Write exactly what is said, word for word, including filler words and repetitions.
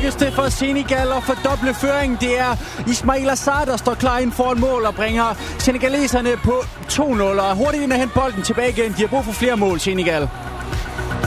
lykkes det for Senegal at fordoble føringen. Det er Ismail Assar, der står klar ind foran mål og bringer senegaleserne på to nul. Og hurtigt ind og hente bolden tilbage igen. De har brug for flere mål, Senegal.